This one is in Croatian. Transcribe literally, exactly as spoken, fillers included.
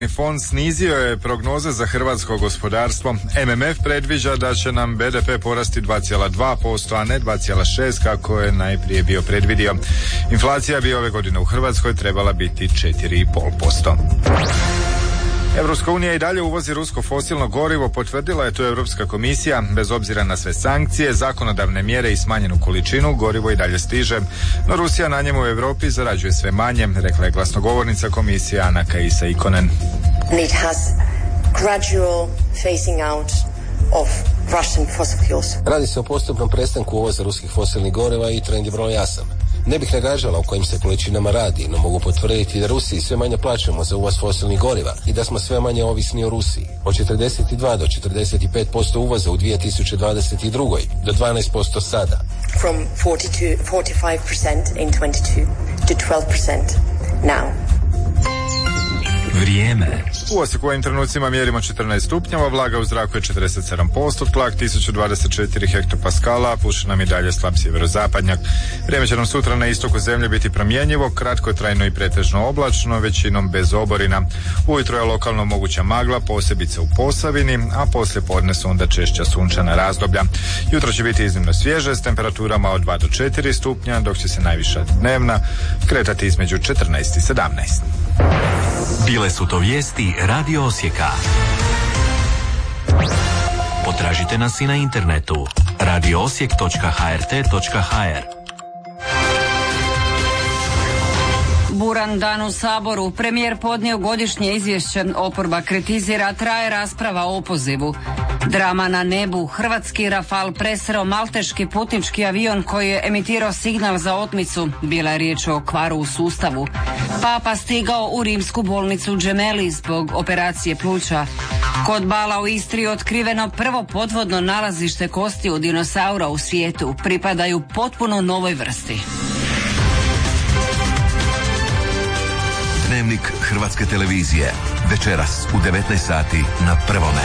Fond snizio je prognoze za hrvatsko gospodarstvo. M M F predviđa da će nam B D P porasti dva zarez dva posto, a ne dva zarez šest kako je najprije bio predvidio. Inflacija bi ove godine u Hrvatskoj trebala biti četiri zarez pet posto. Europska unija i dalje uvozi rusko fosilno gorivo, potvrdila je to Europska komisija. Bez obzira na sve sankcije, zakonodavne mjere i smanjenu količinu, gorivo i dalje stiže. No Rusija na njemu u Europi zarađuje sve manje, rekla je glasnogovornica komisije Anna-Kaisa Ikonen. It has gradual phasing out of Russian fossil fuels. Radi se o postupnom prestanku uvoza ruskih fosilnih goriva i trend je vrlo jasan. Ne bih nagađala o kojim se količinama radi, no mogu potvrditi da Rusiji sve manje plaćamo za uvoz fosilnih goriva i da smo sve manje ovisni o Rusiji. Od četrdeset dva do četrdeset pet posto uvoza u dvije tisuće dvadeset druge do dvanaest posto sada. From forty-two, forty-five percent in twenty-two to twelve percent now. Vrijeme. U Osijeku ovim trenucima mjerimo četrnaest stupnjeva, vlaga u zraku je četrdeset sedam posto, tlak tisuću dvadeset četiri hektopaskala, puše nam i dalje slab sjeverozapadnjak. Vrijeme će nam sutra na istoku zemlje biti promjenjivo, kratkotrajno i pretežno oblačno, većinom bez oborina. Ujutro je lokalno moguća magla, posebice u Posavini, a poslije podne su onda češća sunčana razdoblja. Jutro će biti iznimno svježe s temperaturama od dva do četiri stupnja, dok će se najviša dnevna kretati između četrnaest i sedamnaest. Bile su to vijesti Radio Osijeka. Potražite nas i na internetu radio osijek točka h r t točka h r. Buran dan u Saboru. Premijer podnio godišnje izvješće. Oporba kritizira, traje rasprava o opozivu. Drama na nebu. Hrvatski Rafal presreo malteški putnički avion koji je emitirao signal za otmicu. Bila je riječ o kvaru u sustavu. Papa stigao u rimsku bolnicu Gemelli zbog operacije pluća. Kod Bala u Istri otkriveno prvo podvodno nalazište kosti od dinosaura u svijetu. Pripadaju potpuno novoj vrsti. Dnevnik Hrvatske televizije. Večeras u devetnaest sati na Prvome.